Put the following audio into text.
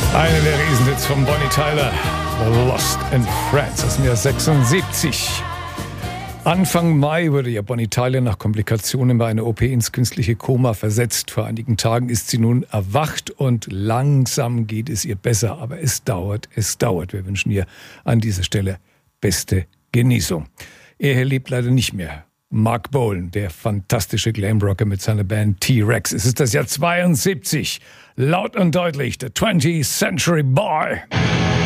Einer der Riesenhits von Bonnie Tyler, Lost in France, aus dem Jahr 76. Anfang Mai wurde ja Bonnie Tyler nach Komplikationen bei einer OP ins künstliche Koma versetzt. Vor einigen Tagen ist sie nun erwacht und langsam geht es ihr besser. Aber es dauert. Wir wünschen ihr an dieser Stelle beste Genesung. Er lebt leider nicht mehr. Mark Bolan, der fantastische Glamrocker mit seiner Band T-Rex. Es ist das Jahr 72. Laut und deutlich, the 20th Century Boy.